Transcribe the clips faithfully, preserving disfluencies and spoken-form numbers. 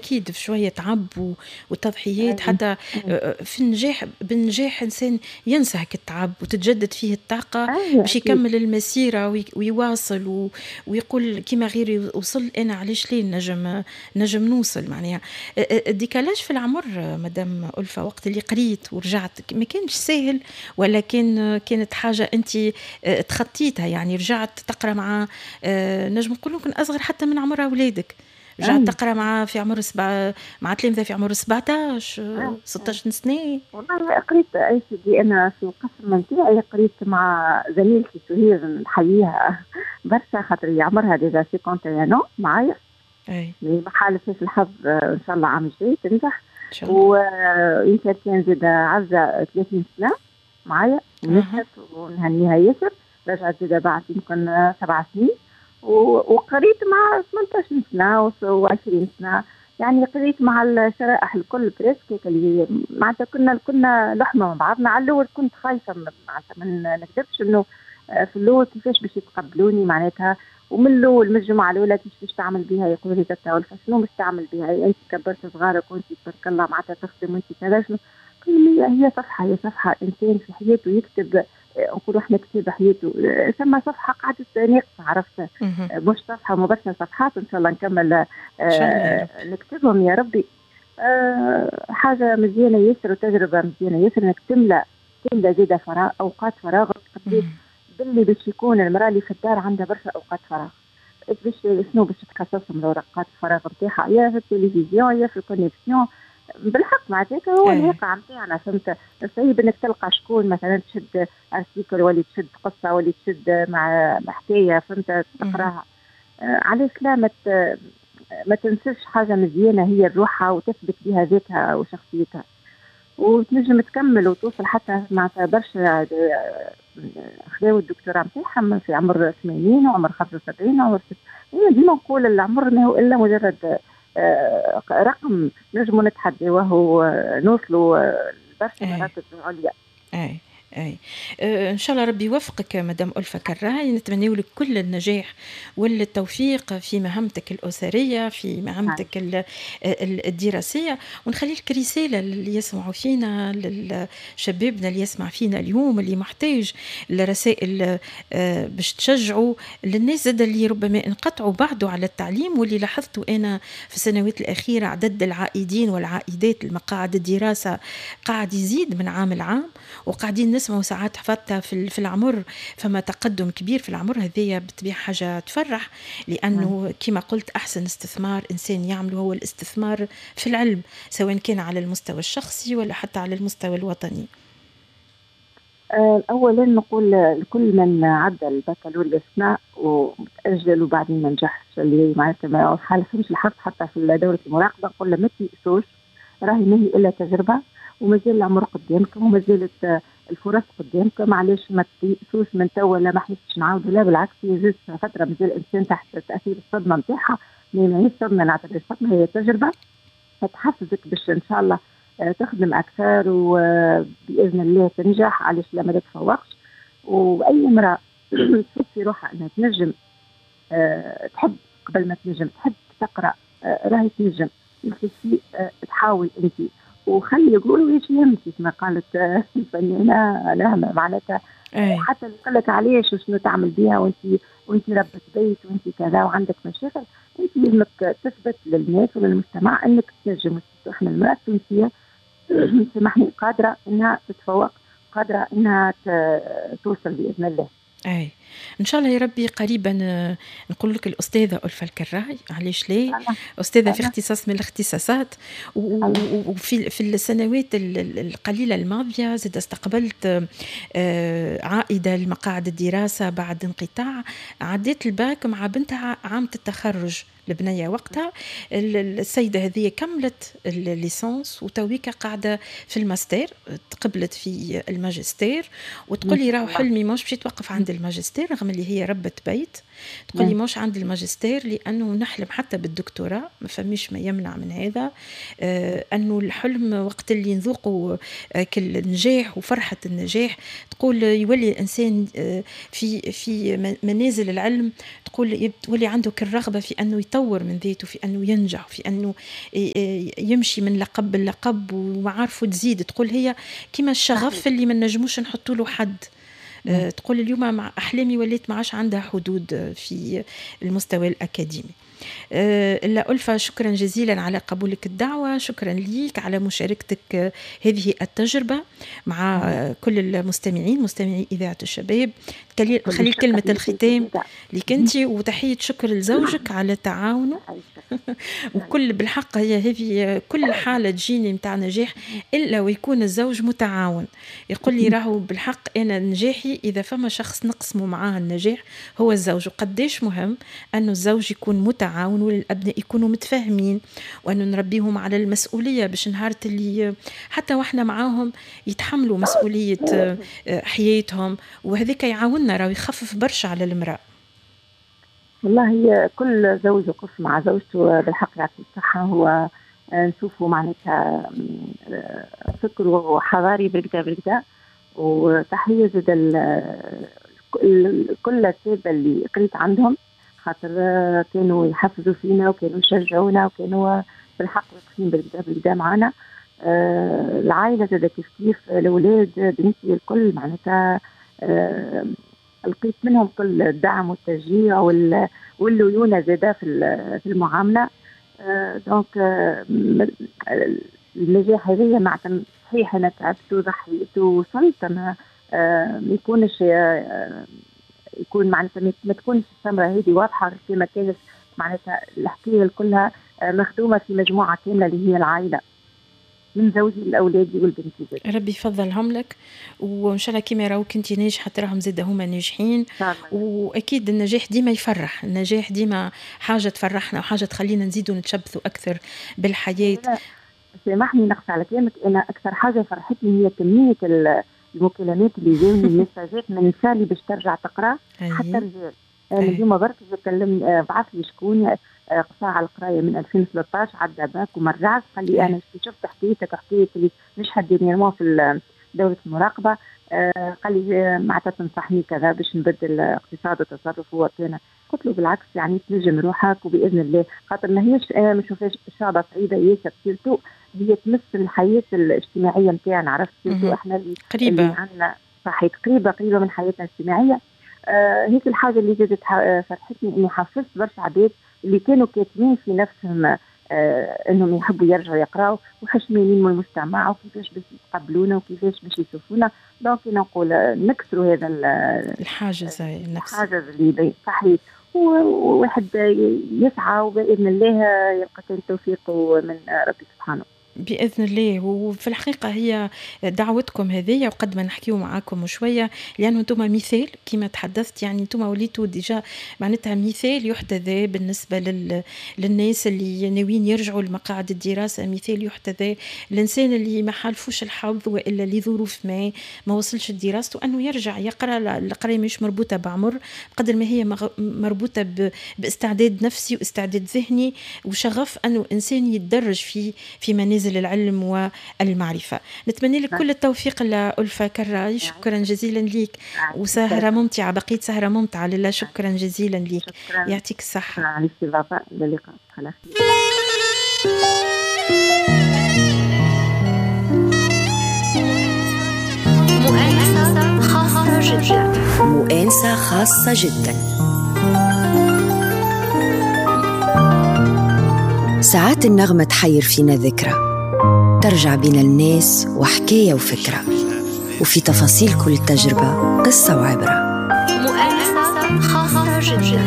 أكيد في شوية تعب و- وتضحيات أي. حتى أي. آه، في النجاح. بالنجاح إنسان ينسى هك التعب وتتجدد فيه الطاقة أي باش أكيد. يكمل المسيرة وي- ويواصل و- ويقول كيما غيري وصل، أنا علاش ليه نجم نجم نوصل معناها. آه، آه، الديكالاج في العمر آه، مدام ألفة، وقت اللي قريت ورجعت ما كانش سهل، ولا كان كانت حاجة أنت آه، تخطيتها؟ يعني رجعت تقرأ مع آه، نجم نقول ممكن أصغر حتى من عمر أولادك، رجعت أي. تقرأ مع في عمر سبعة مع تلامذة في عمر سبعتاش أي. آه، أي. ستة عشر سنة. والله قريت أي سيدي، أنا في القسم نتاعي قريت مع زميلتي سهير نحييها برشا، خاطر هي عمرها ديجا خمسين أنو معايا. أي ما حالفش الحظ، آه، إن شاء الله عام الجاي تنجح. إن شاء الله. ويمكن كان زاد عزة ثلاثين سنة معايا أها. ونجحت ونهنيها ياسر. رجعت زاد بعد يمكن آه، سبع سنين. و- وقريت مع ثمانية عشر سنة و20 سنة. يعني قريت مع الشرائح الكل بريسك اللي معناتها كنا كنا لحمة مع بعضنا. على الأول كنت خايفة م- معناتها ما نكذبش إنه آه، في الأول كيفاش باش يتقبلوني معناتها. ومن الأول من الجمعة الأولى كيف باش تعمل بها، يقولوا لي تتا ولفة شنو باش تعمل بها، أنت كبرت صغارك وأنت تبارك الله معناتها تخدم وأنت كذا شنو. قال لي هي صفحة، هي صفحة إنسان في حياته يكتب، آه، نقولوا إحنا كتاب حياته. آه، ثم صفحة قعدت ناقصة عرفت. آه، مهم. مش صفحة مباشرة، صفحات إن شاء الله نكمل إن شاء الله يا آه، رب. نكتبهم يا ربي. آه، حاجة مزيانة ياسر وتجربة مزيانة ياسر إنك تملأ تملأ زيادة فراغ، أوقات فراغ قديش مهم. باللي باش يكون المرأة اللي في الدار عندها برشا أوقات فراغ. إيش باش شنو باش تخصصهم الأوقات الفراغ نتاعها، يا في التلفزيون يا في الكونيكسيون. بالحق معناتها هو أي. الواقع نتاعنا، فهمت. صعيب انك تلقى شكون مثلا تشد ارتيكل ولا تشد قصه ولا تشد مع حكايه فهمت مهم. تقراها. آه، علاش لا ما مت... ما تنساش حاجه مزيانه هي بروحها وتثبت بها ذاتها وشخصيتها، وتنجم تكمل وتوصل حتى معناتها برشا. آه، خذاو الدكتوراه نتاعهم في عمر ثمانين وعمر خمسة وسبعين وعمر ست. هي ديما نقول العمر ما هو الا مجرد آه، رقم نجموا نتحداوه ونوصلوا آه، لبرشا أي. مراكز عليا. اي اي. آه ان شاء الله ربي يوفقك مدام ألفة كراي، نتمنى لك كل النجاح والتوفيق في مهمتك الأسرية، في مهمتك ال- ال- الدراسية. ونخلي لك رسالة اللي يسمعوا فينا، لشبابنا اللي يسمع فينا اليوم، اللي محتاج الرسائل آه باش تشجعوا للناس زاد اللي ربما انقطعوا بعده على التعليم. واللي لاحظته أنا في السنوات الأخيرة عدد العائدين والعائدات المقاعد الدراسة قاعد يزيد من عام لعام، وقاعدين نسمعوا ساعات حتى في في العمر فما تقدم كبير في العمر. هذه بالطبيعة حاجة تفرح، لأنه كما قلت أحسن استثمار إنسان يعمله هو الاستثمار في العلم، سواء كان على المستوى الشخصي ولا حتى على المستوى الوطني. آه، أولا نقول لكل من عدى البكالوريوس وتأجل وبعدين ما نجحش، اللي معناتها ما حالفهمش الحظ حتى في دورة المراقبة، نقول له ما تيأسوش، راهي ما هي إلا تجربة ومازال العمر قدامكم ومازالت آه، الفرص قدامكم. معلش ما تيأسوش من تو ولا ما حنش نعاودوا، لا بالعكس هي جزء فترة مازال الإنسان تحت تأثير الصدمة نتاعها. ما هي صدمة، نعتبر الصدمة هي تجربة فتحفزك باش ان شاء الله آه، تخدم اكثر وباذن الله تنجح. علاش لا ما تتفوقش. واي امراه تحس في روحها انها تنجم آه، تحب قبل ما تنجم تحب تقرا آه، راهي تنجم في آه، تحاول انت وخلي يقولوا ايش يهمك كما قالت آه، الفنانه نهمه معناتها. أي. حتى اللي يقول لك علاش وشنو تعمل بها وانت وانت ربة بيت وانت كذا وعندك مشاكل، انت لازمك تثبت للناس وللمجتمع انك تنجم. احنا المراه التونسيه سامحني قادره انها تتفوق، قادره انها ت- توصل باذن الله. أي إن شاء الله يا ربي قريبا. آه، نقول لك الأستاذة ألفة الكراي، علاش ليه، الله. أستاذة في الله. اختصاص من الاختصاصات. و- الله. و- وفي في السنوات ال- ال- القليلة الماضية زاد استقبلت آه، عائدة لمقاعد الدراسة بعد انقطاع. عديت الباك مع بنتها عامة التخرج البنية وقتها. ال- ال- السيدة هذه كملت الليسانس وتويكا قاعدة في الماستر، تقبلت في الماجستير، ما وتقول لي شاء راهو الله. حلمي مش باش يتوقف عند الماجستير، الماجستير رغم اللي هي ربة بيت. تقول لي مش عندي الماجستير لأنه نحلم حتى بالدكتوراه، ما فميش ما يمنع من هذا. آه أنه الحلم وقت اللي نذوقوا آه كل النجاح وفرحة النجاح، تقول يولي الإنسان آه في في منازل العلم، تقول يولي عنده كالرغبة في أنه يطور من ذاته، في أنه ينجح، في أنه يمشي من لقب للقب ومعارفه تزيد. تقول هي كما الشغف اللي ما نجموش نحطوا له حد. أه تقول اليوم مع أحلامي وليت ما عادش عندها حدود في المستوى الأكاديمي. أه لا ألفة، شكرا جزيلا على قبولك الدعوة، شكرا ليك على مشاركتك هذه التجربة مع كل المستمعين مستمعي إذاعة الشباب. خلي كلمة الختام لك أنت، وتحية شكر لزوجك على تعاونه. وكل بالحق هي هذه كل حالة تجيني متاع نجاح إلا ويكون الزوج متعاون. يقول لي راهو بالحق أنا نجاحي إذا فما شخص نقسمه معاه النجاح هو الزوج. وقديش مهم أنه الزوج يكون متعاون والأبناء يكونوا متفاهمين، وأنه نربيهم على المسؤولية باش نهارت اللي حتى وإحنا معاهم يتحملوا مسؤولية حياتهم، وهذيك يعاوننا راهو يخفف برشا على المرأة. والله هي كل زوج وقف مع زوجته بالحق يعطي الصحة. هو نشوفه معناتها فكره حضاري بالكدا بالكدا. وتحية زاد كل السادة اللي قريت عندهم، خاطر كانوا يحفزوا فينا وكانوا يشجعونا وكانوا بالحق واقفين بالكدا بالكدا معنا. العائلة زاد كيف كيف، الأولاد بنتي الكل معناتها لقيت منهم كل الدعم والتشجيع والليونة زادة في المعاملة. دونك النجاح هذه مع صحيح أنا تعبت وضحيت ووصلت، ما يكونش يكون معناتها ما تكونش الثمرة هذه واضحة كما كانت معناتها الحكاية كلها مخدومة في مجموعة كاملة اللي هي العائلة، من زوجي لأولادي والبنتي. ربي يفضلهم لك، وإن شاء الله كما راوك أنت ناجحة تراهم زاد هما ناجحين. وأكيد النجاح ديما يفرح، النجاح ديما حاجة تفرحنا وحاجة تخلينا نزيدوا نتشبثوا أكثر بالحياة. سامحني نقص على كلامك، أنا أكثر حاجة فرحتني هي كمية المكالمات اللي جاوني المساجات من النساء اللي باش ترجع تقرأ حتى رجال. أنا اليوم برك بكلم بعث لي شكون قطاع القرايه من ألفين وثلاثة عشر عدى باك وما رجعش، قال لي انا شفت حكايتك حكايه اللي نشهد دينيرمون في دوله المراقبه. آه قال لي معناتها تنصحني كذا باش نبدل اقتصاد وتصرف. هو كان قلت له بالعكس يعني تنجم روحك وباذن الله، خاطر ما هيش انا ما نشوفهاش شعبه سعيده ياسر سيرتو، هي تمس الحياه الاجتماعيه نتاعنا. عرفت سيرتو احنا اللي قريبه عندنا صحيح قريبه قريبه من حياتنا الاجتماعيه. آه هيك الحاجه اللي زادت فرحتني اني حفزت برشا عباد اللي كانوا كاتبين في نفسهم آه انهم يحبوا يرجعوا يقراوا وحشمانين من المجتمع وكيفاش باش يتقبلونا وكيفاش باش يشوفونا. دونك نقول نكسروا هذا الحاجز النفس الحاجز اللي صحيح، وواحد يسعى وباذن الله يلقى التوفيق من ربي سبحانه بإذن الله. وفي الحقيقة هي دعوتكم هذه وقد ما نحكيو معاكم شوية، لأنه أنتم مثال كما تحدثت، يعني أنتم وليتوا ديجا معناتها مثال يحتذى بالنسبة لل... للناس اللي ناويين يرجعوا لمقاعد الدراسة، مثال يحتذى الإنسان اللي ما حالفوش الحظ وإلا لظروف ما ما وصلش الدراسة وأنه يرجع يقرأ. القراية مش مربوطة بعمر قدر ما هي مربوطة ب... باستعداد نفسي واستعداد ذهني وشغف أنه إنسان يتدرج في في منازل العلم والمعرفة. نتمنى لك كل التوفيق لألفة كراي، شكرا جزيلا ليك، وسهرة ممتعة، بقيت سهرة ممتعة لله. شكرا جزيلا لك، يعطيك الصحة. على الاستضافة، للقاء. خلاص. مؤانسة خاصة جدا، مؤانسة خاصة جدا. ساعات النغمة تحير فينا ذكرى، ترجع بين الناس وحكاية وفكرة، وفي تفاصيل كل تجربة قصة وعبرة. مؤانسة خاصة جدا،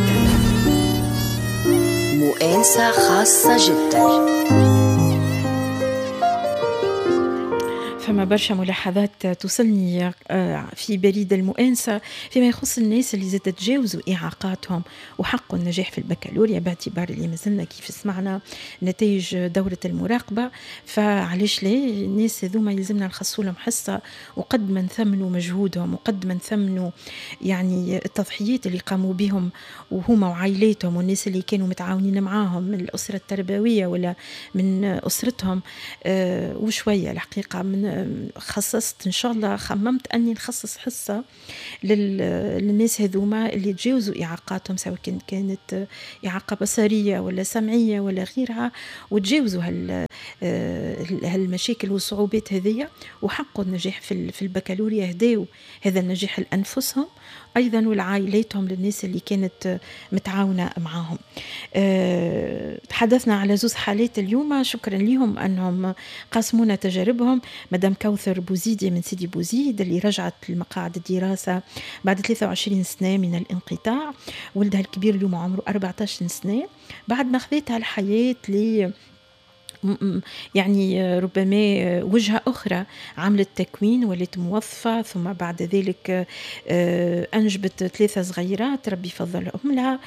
مؤانسة خاصة جدا. فما برشا ملاحظات توصلني في بريد المؤانسة فيما يخص الناس اللي زادت تجاوزوا إعاقاتهم وحقوا النجاح في البكالوريا، باعتبار اللي مازلنا كيف سمعنا نتائج دورة المراقبة. فعليش ليه الناس هذوما يلزمنا نخصوا لهم حصة، وقد ما نثمنوا مجهودهم وقد ما نثمنوا يعني التضحيات اللي قاموا بهم وهما وعائلاتهم والناس اللي كانوا متعاونين معاهم من الأسرة التربوية ولا من أسرتهم. أه وشوية الحقيقة من خصصت إن شاء الله، خممت أني نخصص حصة للناس هذوما اللي تجاوزوا إعاقاتهم، سواء كانت إعاقة بصرية ولا سمعية ولا غيرها، وتجاوزوا هال هالمشاكل والصعوبات هذه وحقوا النجاح في البكالوريا، هداوا هذا النجاح لأنفسهم أيضا ولعائلاتهم للناس اللي كانت متعاونة معهم. أه تحدثنا على زوز حالات اليوم، شكرا لهم أنهم قاسمونا تجاربهم. مدام كوثر بوزيدي من سيدي بوزيد اللي رجعت لمقاعد الدراسة بعد ثلاثة وعشرين سنة من الانقطاع، ولدها الكبير اليوم عمره أربعة عشر سنة، بعد ما خذتها الحياة ل يعني ربما وجهة أخرى، عملت تكوين ولت موظفة، ثم بعد ذلك أنجبت ثلاثة صغيرات ربي فضلهم لها،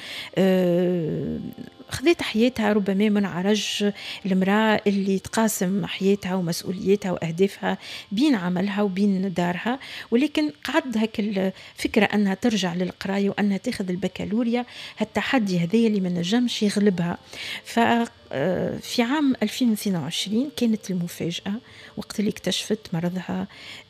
خذت حياتها ربما من عرج المرأة اللي تقاسم حياتها ومسؤولياتها وأهدافها بين عملها وبين دارها، ولكن قعد هك الفكرة أنها ترجع للقراية وأنها تاخذ البكالوريا، هالتحدي هذا اللي ما نجمش يغلبها. ف في عام ألفين واثنين وعشرين كانت المفاجأة وقت اللي اكتشفت مرضها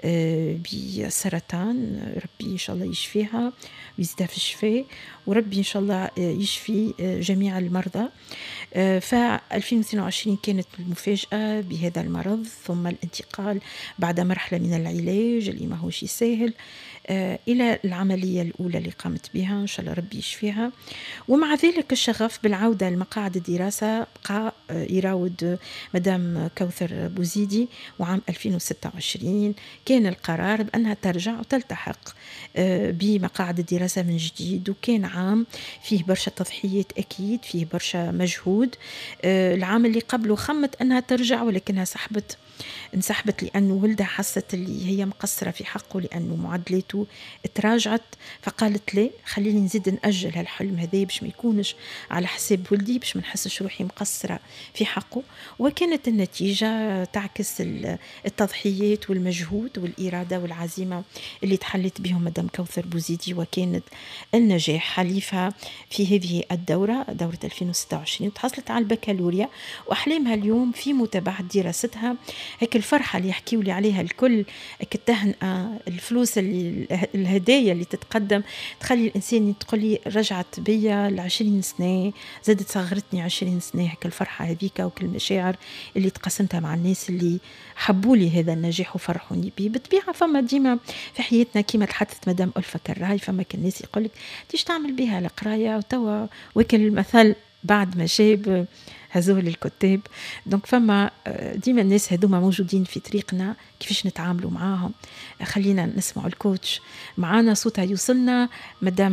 بسرطان، ربي إن شاء الله يشفيها ويزيدها في الشفاء، وربي إن شاء الله يشفي جميع المرضى. ف ألفين واثنين وعشرين كانت المفاجأة بهذا المرض، ثم الانتقال بعد مرحلة من العلاج اللي ما هوش سهل إلى العملية الأولى اللي قامت بها، إن شاء الله ربي يشفيها. ومع ذلك الشغف بالعودة لمقاعد الدراسة بقى يراود مدام كوثر بوزيدي، وعام ألفين وستة وعشرين كان القرار بأنها ترجع وتلتحق بمقاعد الدراسة من جديد، وكان عام فيه برشا تضحيات أكيد، فيه برشا مجهود. العام اللي قبله خمت أنها ترجع ولكنها سحبت انسحبت لأنه ولدها حست اللي هي مقصرة في حقه لأنه معدلاته تراجعت، فقالت لي خليني نزيد نأجل هالحلم هذا باش ما يكونش على حساب ولدي، باش ما نحسش روحي مقصرة في حقه. وكانت النتيجة تعكس التضحيات والمجهود والإرادة والعزيمة اللي تحلت بهم مدام كوثر بوزيدي، وكانت النجاح حليفها في هذه الدورة، دورة ألفين وستة وعشرين، تحصلت على البكالوريا، وأحلامها اليوم في متابعة دراستها. هيك الفرحة اللي يحكيوا لي عليها الكل، التهنئة، الفلوس اللي الهدايا اللي تتقدم تخلي الإنسان تقول لي رجعت بيا لعشرين سنة، زادت صغرتني عشرين سنة. هيك الفرحة هذيك وكل المشاعر اللي تقسمتها مع الناس اللي حبوا لي هذا النجاح وفرحوني به. بالطبيعة فما ديما في حياتنا كما تحدثت مدام ألفة كراي، فما كان الناس يقولك تيش تعمل بها القراية، وتوا وكل المثل بعد ما شاب هزوه للكتاب. دونك فما ديما الناس هذوما موجودين في طريقنا، كيفاش نتعاملوا معاهم. خلينا نسمعوا الكوتش معانا، صوتها يوصلنا مدام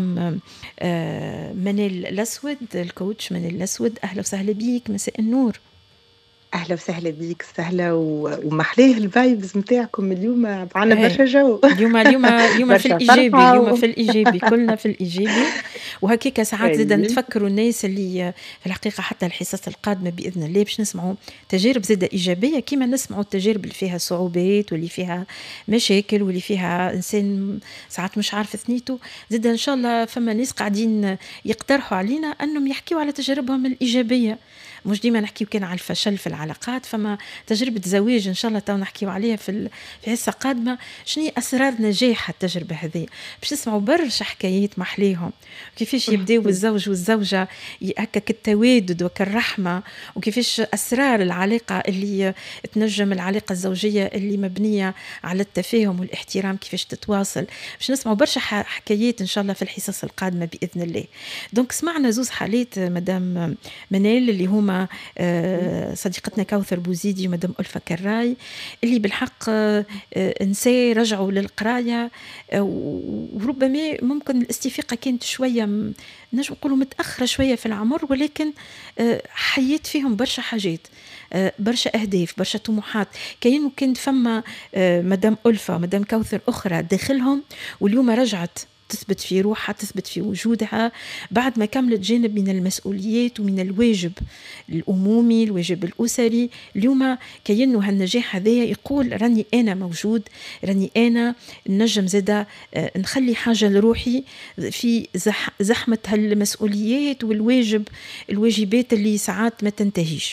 منال الأسود، الكوتش منال الأسود. أهلا وسهلا بيك، مساء النور. اهلا وسهلا بيك، سهله ومحليه الفايبز نتاعكم اليوم، معنا برشا جو اليوم اليوم اليوم في الايجابي، اليوم في الايجابي كلنا في الايجابي. وهكيك ساعات زاد نتفكروا الناس اللي في الحقيقه حتى الحصص القادمه باذن الله باش نسمعوا تجارب زاده ايجابيه، كيما نسمعوا التجارب اللي فيها صعوبات واللي فيها مشاكل واللي فيها انسان ساعات مش عارف ثنيته. زاد ان شاء الله فما ناس قاعدين يقترحوا علينا انهم يحكيوا على تجاربهم الايجابيه، مش ديما نحكيو كان على الفشل في العلاقات. فما تجربة زواج إن شاء الله تو نحكيو عليها في في حصة قادمة، شنو أسرار نجاح التجربة هذه، باش تسمعوا برشا حكايات محليهم، كيفاش يبداو الزوج والزوجة هكاك التوادد وكالرحمة، وكيفاش أسرار العلاقة اللي تنجم العلاقة الزوجية اللي مبنية على التفاهم والاحترام كيفاش تتواصل. باش نسمعوا برشا حكايات إن شاء الله في الحصص القادمة بإذن الله. دونك سمعنا زوز حالات مدام منال اللي هما صديقتنا كوثر بوزيدي ومدام ألفة كراي، اللي بالحق نساء رجعوا للقراية، وربما ممكن الاستفاقة كانت شوية نجم نقولوا متأخرة شوية في العمر، ولكن حيات فيهم برشا حاجات. آه، برشا أهداف، برشا طموحات. كأنه كانت فما آه، مدام ألفة مدام كوثر أخرى داخلهم، واليوم رجعت تثبت في روحها، تثبت في وجودها بعد ما كملت جانب من المسؤوليات ومن الواجب الأمومي، الواجب الأسري. اليوم كأنه هالنجاح هذايا يقول راني أنا موجود، راني أنا نجم زادة آه، نخلي حاجة لروحي في زح زحمة هالمسؤوليات والواجب الواجبات اللي ساعات ما تنتهيش.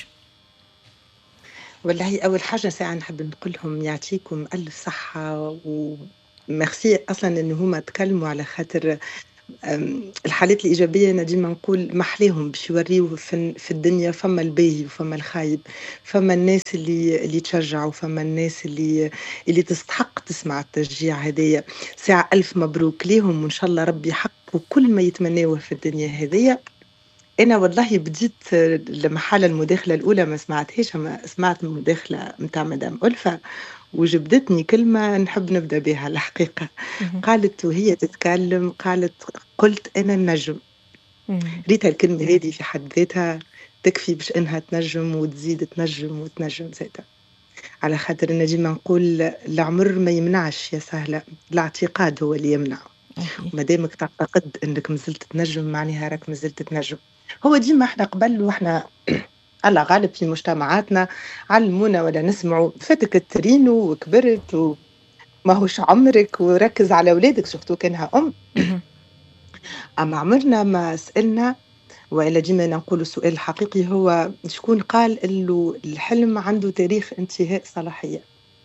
والله أول حاجة ساعة نحب نقول لهم يعطيكم ألف صحة وميرسي أصلا إن هما تكلموا، على خاطر أم، الحالات الإيجابية أنا ديما نقول محليهم باش يوريوه في, في الدنيا فما الباهي وفما الخايب، فما الناس اللي اللي تشجعوا، فما الناس اللي اللي تستحق تسمع التشجيع هدية. ساعة ألف مبروك ليهم، وإن شاء الله ربي يحققوا كل ما يتمنوه في الدنيا هدية. أنا والله بديت لما حال المداخلة الأولى ما سمعتهاش، أما سمعت المداخلة متاع مدام ألفة وجبدتني كلمة نحب نبدأ بها الحقيقة. مهم. قالت وهي تتكلم، قالت قلت أنا النجم. مهم. ريتها الكلمة هذه في حد ذاتها تكفي باش إنها تنجم وتزيد تنجم وتنجم زيادة. على خاطر أنا ديما نقول العمر ما يمنعش يا سهلة، الاعتقاد هو اللي يمنع. أهي. ما دامك تعتقد انك مازلت تنجم معناها راك مازلت تنجم. هو ديما احنا قبل واحنا الله غالب في مجتمعاتنا علمونا ولا نسمعوا فاتك الترين وكبرت وما هوش عمرك وركز على اولادك، شفتوا كانها ام. مهم. اما عمرنا ما سالنا، والا ديما نقول السؤال الحقيقي هو شكون قال انه الحلم عنده تاريخ انتهاء صلاحيه؟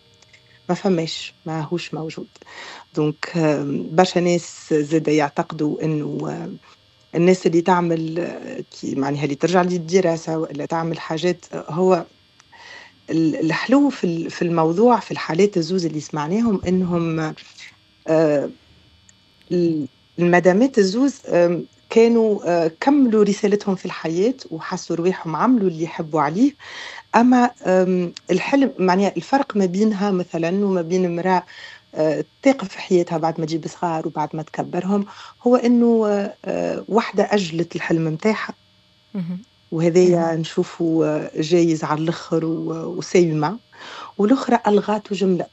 ما فماش، ما هوش موجود. دونك آم، برشا ناس زاد يعتقدوا انه آم، الناس اللي تعمل آه، كي معناها اللي ترجع للدراسة ولا تعمل حاجات آه، هو ال- الحلو في ال- في الموضوع في الحالات الزوز اللي سمعناهم انهم آه، ال- المدامات الزوز آم، كانوا آه، كملوا رسالتهم في الحياة وحسوا رواحهم عملوا اللي يحبوا عليه. أما آم، الحلم معناها الفرق ما بينها مثلا وما بين امرأة آه، تثق في حياتها بعد ما تجيب صغار وبعد ما تكبرهم، هو انه آه، آه، واحدة اجلت الحلم متاعها، مهم. وهذايا نشوفه آه، جايز على الاخر و- وسيمة، والاخرى الغاته جملة.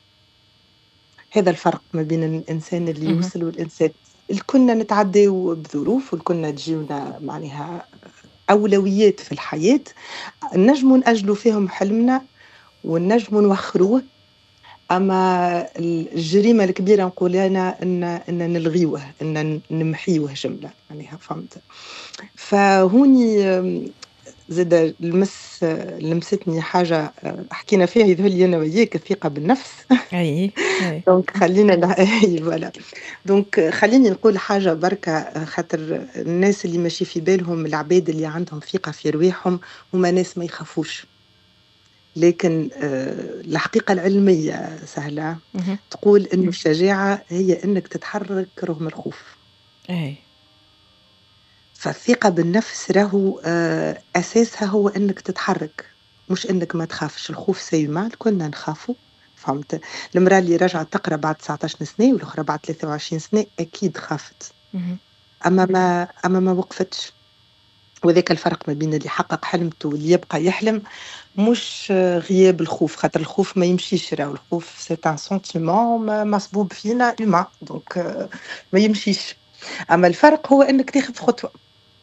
هذا الفرق ما بين الانسان اللي مهم. يوصل والانسان اللي كنا نتعداو بظروف وكنا تجيونا معناها اولويات في الحياة، نجموا نأجلوا فيهم حلمنا ونجموا نوخروه. اما الجريمه الكبيره نقول انا ان ان نلغيوه، ان نمحيوه جمله معناها، فهمت؟ فهوني آم، زاد المس لمستني حاجه آه، حكينا فيها يظهر لي انا وياك، الثقه بالنفس. أي أي. دونك خلينا لا فوالا. دونك خليني نقول حاجه بركه، آه، خاطر الناس اللي ماشي في بالهم العباد اللي عندهم ثقه في رواحهم هما ناس ما يخافوش. لكن آه، الحقيقة العلمية سهلة مهم. تقول إنه الشجاعة هي إنك تتحرك رغم الخوف. أي. فالثقة بالنفس راهو آه، أساسها هو إنك تتحرك، مش إنك ما تخافش. الخوف سيما كنا نخافوا، فهمت؟ المرأة اللي رجعت تقرأ بعد تسعة عشر سنة والأخرى بعد ثلاثة وعشرين سنة أكيد خافت، مهم. أما ما أما ما وقفتش. وذاك الفرق ما بين اللي حقق حلمته واللي يبقى يحلم، مش آه، غياب الخوف، خاطر الخوف ما يمشيش، راهو الخوف سي ان سنتيمون مصبوب فينا هيومان، دونك آه، ما يمشيش. اما الفرق هو انك تاخذ خطوه،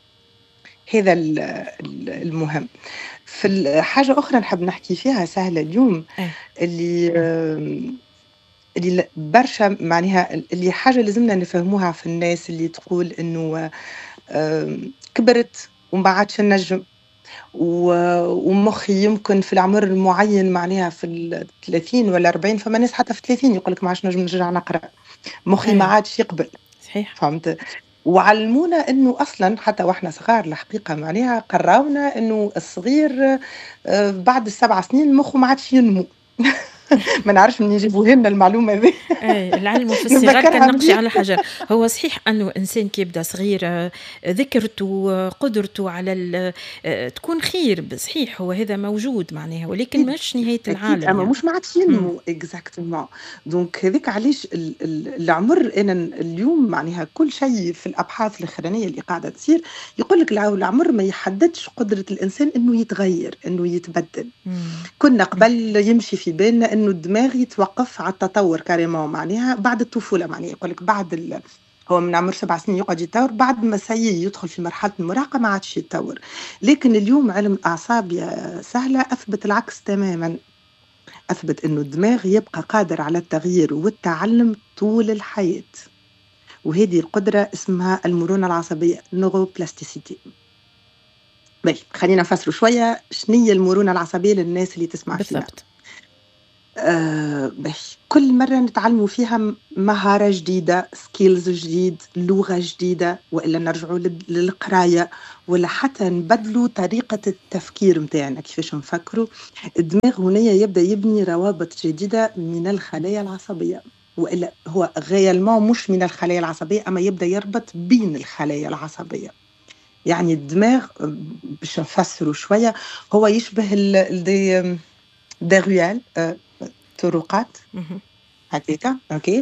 هذا ال- ال- المهم. في ال- حاجه اخرى نحب نحكي فيها سهله اليوم، أي. اللي آم، اللي ل- برشا معناها اللي حاجه لازمنا نفهموها في الناس اللي تقول انه آم، كبرت وما عادش نجم، و- ومخي يمكن في العمر المعين معناها في الثلاثين ولا أربعين، فما ناس حتى في ثلاثين يقول لك ما عادش نجم نرجع نقرا، مخي ما أي. عادش يقبل، صحيح. فهمت؟ وعلمونا انه اصلا حتى واحنا صغار الحقيقه معناها قراونا انه الصغير آه، بعد السبع سنين مخه ما عادش ينمو. ما نعرفش من يجيبوها لنا المعلومة هذه. أي العلم في الصغر كنقش على حجر. هو صحيح أنه إنسان كي يبدأ صغير آه، ذكرته وقدرته على ال- آه، تكون خير، صحيح هو هذا موجود معناها، ولكن أكيد مش نهاية أكيد، العالم أما يعني. مش ما عادش مم. ينمو اكزاكتومون. دونك هذيك علاش ال- ال- العمر، أنا اليوم معناها كل شيء في الأبحاث الأخرانية اللي قاعدة تصير يقول لك العمر ما يحددش قدرة الإنسان إنه يتغير، إنه يتبدل. مم. كنا قبل يمشي في بالنا انه الدماغ يتوقف على التطور كاريمون معناها بعد الطفوله، معناها يقول لك بعد ال... هو من عمر سبع سنين يقعد يتطور، بعد ما سي يدخل في مرحله المراهقه ما عادش يتطور. لكن اليوم علم الاعصاب يا سهله اثبت العكس تماما، اثبت انه الدماغ يبقى قادر على التغيير والتعلم طول الحياه، وهذه القدره اسمها المرونه العصبيه، نوروبلاستيسيتي. باهي خلينا نفسروا شويه شنو هي المرونه العصبيه للناس اللي تسمع فينا. بالضبط. آه باهي كل مرة نتعلموا فيها م- مهارة جديدة، سكيلز جديد، لغة جديدة، وإلا نرجعوا لل- للقراية، ولا حتى نبدلوا طريقة التفكير متاعنا كيفاش نفكروا. الدماغ هنا يبدأ يبني روابط جديدة من الخلايا العصبية، وإلا هو غيالمون مش من الخلايا العصبية، أما يبدأ يربط بين الخلايا العصبية. يعني الدماغ آه، باش نفسروا شوية، هو يشبه ال- ال- دي دي ريال طرقات مهم. هكاكا. اوكي.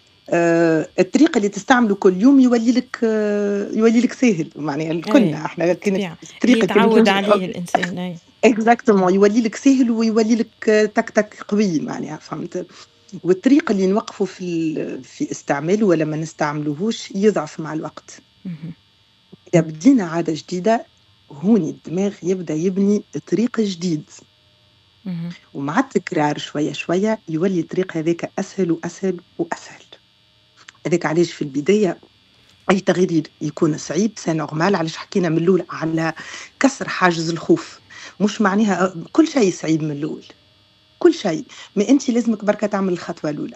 آه الطريقه اللي تستعمله كل يوم يولي لك آه يولي لك سهل، معناها كلنا أي احنا كانت طبيعة اللي الطريقه كي يتعود نمشي عليه الإنسان. أي اكزاكتومون يولي لك سهل ويولي لك آه، تك تك قوي معناها، فهمت. والطريقه اللي نوقفوا في ال- في استعماله ولا ما نستعملوهوش يضعف مع الوقت. مهم. اذا بدينا عاده جديده هوني الدماغ يبدا يبني طريق جديد، مهم. ومع التكرار شويه شويه يولي الطريق هذاك اسهل واسهل واسهل. هذاك علاش في البداية أي تغيير يكون صعيب سي نورمال، علاش حكينا من الأول على كسر حاجز الخوف. مش معناها كل شيء صعيب من الأول، كل شيء، ما أنت لازمك بركة تعمل الخطوة الأولى.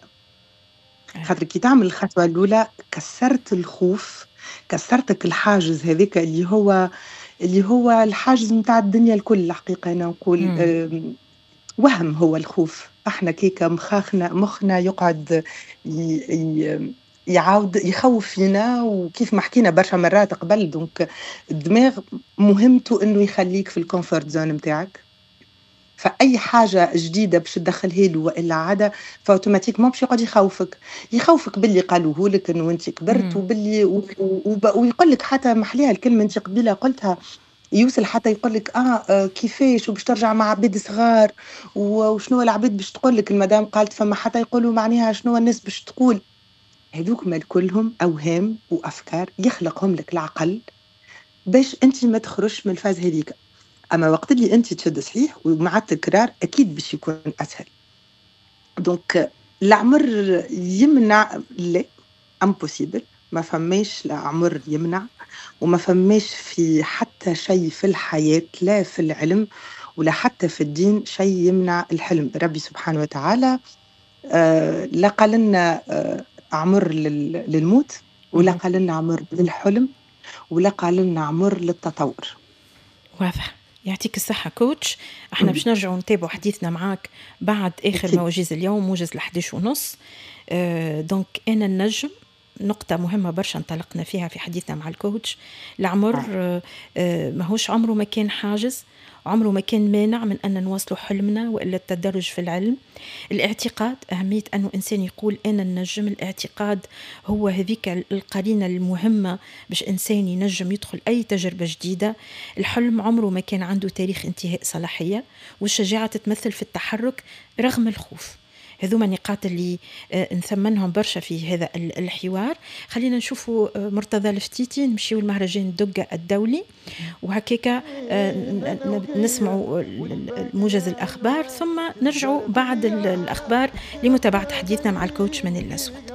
أي خاطر كي تعمل الخطوة الأولى كسرت الخوف، كسرتك الحاجز هذاك اللي هو اللي هو الحاجز متاع الدنيا الكل. الحقيقة أنا نقول مم. أم، وهم هو الخوف. احنا كيكا مخاخنا مخنا يقعد ي... ي... يعاود يخوف فينا، وكيف ما حكينا برشا مرات قبل. دونك الدماغ مهمته انه يخليك في الكومفورت زون نتاعك، فاي حاجه جديده باش تدخلها له والا عاده فاوتوماتيكمون باش يقعد يخوفك. يخوفك باللي قالوه لك انه انت كبرت، مم. وباللي و... و... ويقول لك حتى محليها الكلمه انت قبيله قلتها، يوصل حتى يقول لك آه, اه كيفاش وباش ترجع مع عباد صغار، و- وشنو العباد باش تقول لك. المدام قالت فما حتى يقولوا معناها شنو الناس باش تقول. هذوك مال كلهم اوهام وافكار يخلقهم لك العقل باش انت ما تخرجش من الفاز هذيك. اما وقت اللي انت تشد صحيح ومع التكرار اكيد باش يكون اسهل. دونك العمر يمنع؟ لا، امبوسيبل. ما فماش لا عمر يمنع، وما فماش في حتى شيء في الحياة، لا في العلم ولا حتى في الدين، شيء يمنع الحلم. ربي سبحانه وتعالى آه لا قال لنا آه عمر لل- للموت، ولا مهم. قال لنا عمر للحلم، ولا قال لنا عمر للتطور. واضح. يعطيك الصحة كوتش. احنا باش نرجعوا نتابعوا حديثنا معاك بعد آخر أكيد. موجز اليوم، موجز الحديش ونص. آه دونك أنا النجم نقطة مهمة برشا انطلقنا فيها في حديثنا مع الكوتش. العمر آه. آه آه ماهوش عمره ما كان حاجز، عمره ما كان مانع من أن نواصلوا حلمنا وإلا التدرج في العلم. الاعتقاد، أهمية أنه إنسان يقول أنا النجم، الاعتقاد هو هذيك القرينة المهمة باش إنسان ينجم يدخل أي تجربة جديدة. الحلم عمره ما كان عنده تاريخ انتهاء صلاحية، والشجاعة تتمثل في التحرك رغم الخوف. هذوما النقاط اللي آه، نثمنهم برشا في هذا ال- الحوار. خلينا نشوفوا آه، مرتضى الفتيتي، نمشيو المهرجان الدقة الدولي، وهكاكا آه، ن- ن- نسمعوا ال- ال- موجز الأخبار، ثم نرجعوا بعد ال- الأخبار لمتابعة حديثنا مع الكوتش من الأسود.